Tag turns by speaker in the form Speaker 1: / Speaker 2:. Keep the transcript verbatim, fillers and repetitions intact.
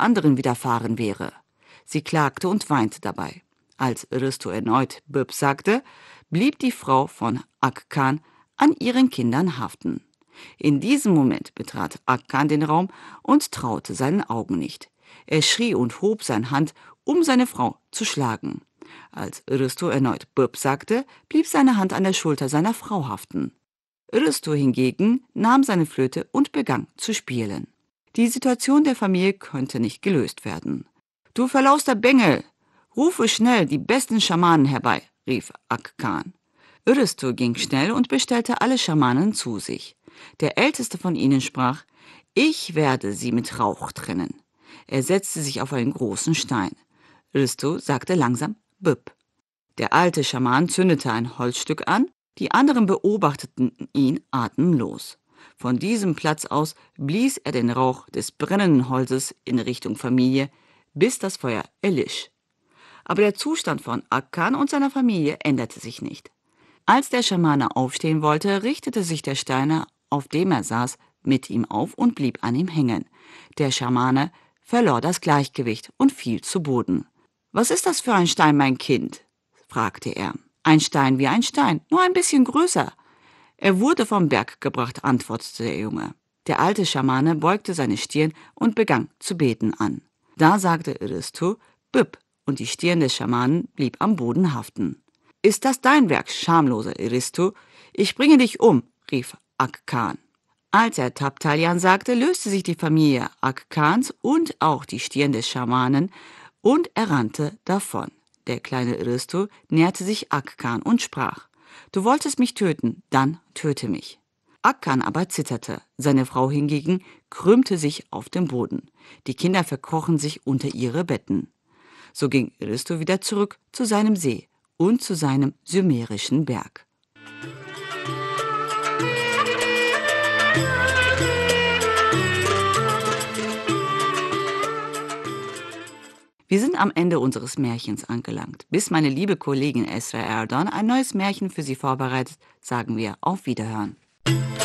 Speaker 1: anderen widerfahren wäre. Sie klagte und weinte dabei. Als Aristo erneut Bib sagte, blieb die Frau von Aga Khan an ihren Kindern haften. In diesem Moment betrat Aga Khan den Raum und traute seinen Augen nicht. Er schrie und hob seine Hand, um seine Frau zu schlagen. Als Aristo erneut Bib sagte, blieb seine Hand an der Schulter seiner Frau haften. Aristo hingegen nahm seine Flöte und begann zu spielen. Die Situation der Familie konnte nicht gelöst werden. »Du verlauster Bengel! Rufe schnell die besten Schamanen herbei«, rief Aga Khan. Aristo ging schnell und bestellte alle Schamanen zu sich. Der älteste von ihnen sprach, »Ich werde sie mit Rauch trennen.« Er setzte sich auf einen großen Stein. Aristo sagte langsam, »Bib«. Der alte Schaman zündete ein Holzstück an, die anderen beobachteten ihn atemlos. Von diesem Platz aus blies er den Rauch des brennenden Holzes in Richtung Familie, bis das Feuer erlisch. Aber der Zustand von Aga Khan und seiner Familie änderte sich nicht. Als der Schamane aufstehen wollte, richtete sich der Stein, auf dem er saß, mit ihm auf und blieb an ihm hängen. Der Schamane verlor das Gleichgewicht und fiel zu Boden. »Was ist das für ein Stein, mein Kind?« fragte er. »Ein Stein wie ein Stein, nur ein bisschen größer.« »Er wurde vom Berg gebracht«, antwortete der Junge. Der alte Schamane beugte seine Stirn und begann zu beten an. Da sagte Aristo, »Bib«, und die Stirn des Schamanen blieb am Boden haften. »Ist das dein Werk, schamloser Aristo? Ich bringe dich um«, rief Aga Khan. Als er Tabtalian sagte, löste sich die Familie Aga Khans und auch die Stirn des Schamanen und er rannte davon. Der kleine Aristo näherte sich Aga Khan und sprach, »Du wolltest mich töten, dann töte mich.« Aga Khan aber zitterte, seine Frau hingegen krümmte sich auf dem Boden. Die Kinder verkrochen sich unter ihre Betten. So ging Aristo wieder zurück zu seinem See und zu seinem sumerischen Berg. Wir sind am Ende unseres Märchens angelangt. Bis meine liebe Kollegin Esra Erdogan ein neues Märchen für Sie vorbereitet, sagen wir auf Wiederhören.